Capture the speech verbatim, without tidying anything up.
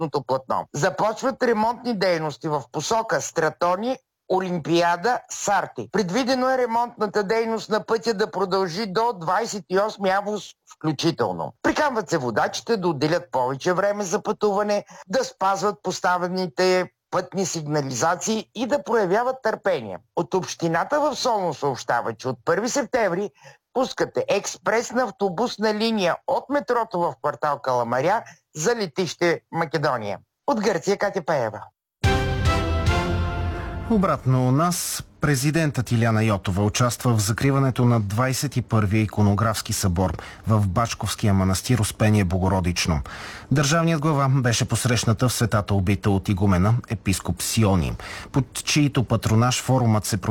пътното платно. Започват ремонтни дейности в посока Стратони, Олимпиада, Сарти. Предвидено е ремонтната дейност на пътя да продължи до двадесет и осми август включително. Приканват се водачите да отделят повече време за пътуване, да спазват поставените пътни сигнализации и да проявяват търпение. От общината в Солун съобщава, че от първи септември пускате експресна автобусна линия от метрото в квартал Каламаря за летище Македония. От Гърция Катя Пеева. Обратно у нас, президентът Иляна Йотова участва в закриването на двадесет и първия иконографски събор в Бачковския манастир Успение Богородично. Държавният глава беше посрещната в светата обителя от игумена епископ Сиони, под чието патронаж форумът се